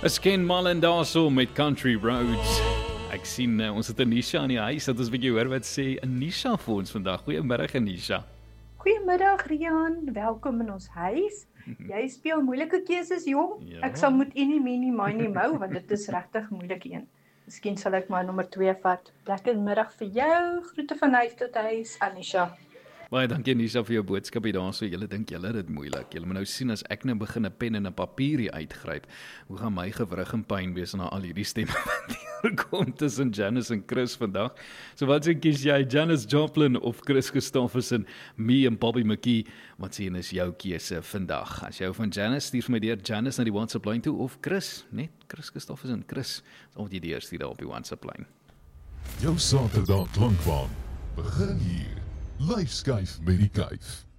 Is Ken Mullen daarso met Country Roads. Ek sien ons het Anisha in die huis, dat ons 'n bietjie hoor wat sê Anisha vir ons vandag. Goeiemiddag Anisha. Goeiemiddag Rian, welkom in ons huis. Jy speel moeilike keuses jong. Ja. Ek sal moet enie, menie, miny, mou, want dit is regtig moeilik een. Miskien sal ek maar nommer 2 vat. Lekker middag vir jou. Groete van huis tot huis, Anisha. Baie dankie Anisha vir jou boodskap hier daarso. Julle dink julle het dit moeilik. Julle moet nou sien as ek nou begin 'n pen en 'n papier hier uitgryp, hoe gaan my gewrig en pyn wees na al hierdie stemme wat hier kom tussen Janice en Chris vandag. So wat sê kies jy, Janis Joplin of Chris Christofferson, me en Bobby McKee? Wat sê is jou keuse vandag? As jy van Janice stuur vir my deur Janice na die WhatsApp lyn toe of Chris, net Chris Christofferson, Chris, of jy die eerste daar op die WhatsApp lyn. Jou Saterdag klankbaan begin hier. Lyfskyf met die kuif.